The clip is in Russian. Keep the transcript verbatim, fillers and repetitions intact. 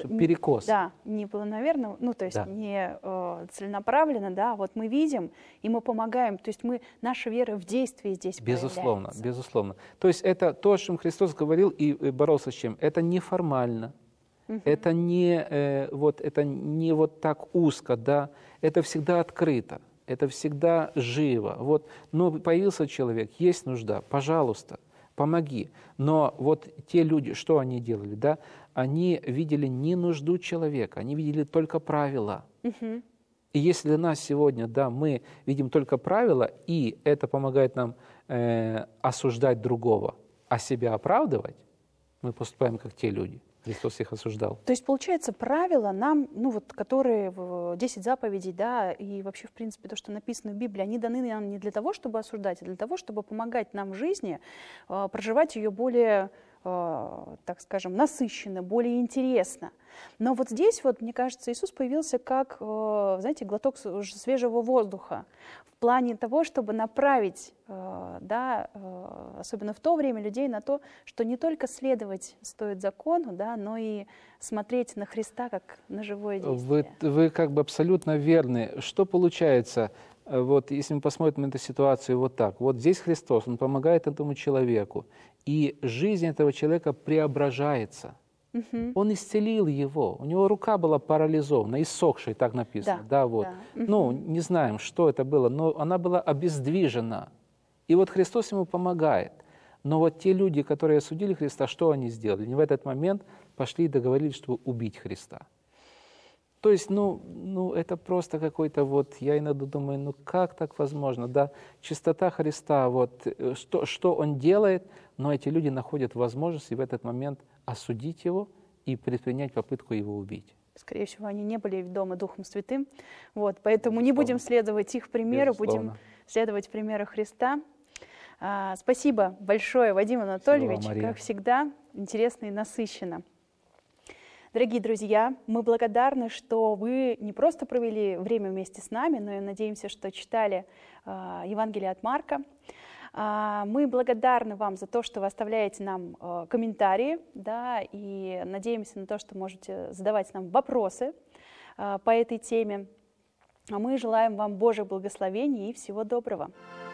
перекос. Да, непланомерно, ну, то есть Да. не э, целенаправленно, да, вот мы видим, и мы помогаем, то есть мы, наша вера в действии здесь Безусловно, проявляется. безусловно. То есть это то, о чем Христос говорил и и боролся с чем. Это не формально, это не, э, вот, это не вот так узко, да, это всегда открыто, это всегда живо. Вот, ну, появился человек, есть нужда, пожалуйста, помоги. Но вот те люди, что они делали, да, они видели не нужду человека, они видели только правила. Мгм. И если для нас сегодня, да, мы видим только правила, и это помогает нам э, осуждать другого, а себя оправдывать, мы поступаем как те люди. Христос их осуждал. То есть, получается, правила нам, ну вот, которые в десять заповедей, да, и вообще, в принципе, то, что написано в Библии, они даны нам не для того, чтобы осуждать, а для того, чтобы помогать нам в жизни э, проживать ее более, э, так скажем, насыщенно, более интересно. Но вот здесь, вот, мне кажется, Иисус появился как, э, знаете, глоток с- свежего воздуха в плане того, чтобы направить, э, да, э, особенно в то время, людей на то, что не только следовать стоит закону, да, но и смотреть на Христа как на живое Вы, действие. вы как бы абсолютно верны. Что получается, э, вот если мы посмотрим на эту ситуацию вот так. Вот здесь Христос, Он помогает этому человеку, и жизнь этого человека преображается. Мгм. Он исцелил его. У него рука была парализована, иссохшей, так написано. Да, вот. да. Ну, Мгм. не знаем, что это было, но она была обездвижена. И вот Христос ему помогает. Но вот те люди, которые осудили Христа, что они сделали? Они в этот момент пошли и договорились, чтобы убить Христа. То есть, ну, ну это просто какой-то вот, я иногда думаю, ну как так возможно, да, чистота Христа, вот, э, что, что Он делает, но эти люди находят возможность и в этот момент осудить Его и предпринять попытку Его убить. Скорее всего, они не были дома Духом Святым. Вот, поэтому не будем следовать их примеру, будем Безусловно. следовать примеру Христа. А, спасибо большое, Вадим Анатольевич. Мария. Как всегда, интересно и насыщенно. Дорогие друзья, мы благодарны, что вы не просто провели время вместе с нами, но и надеемся, что читали э, Евангелие от Марка. А, мы благодарны вам за то, что вы оставляете нам э, комментарии, да, и надеемся на то, что можете задавать нам вопросы э, по этой теме. А мы желаем вам Божьих благословений и всего доброго.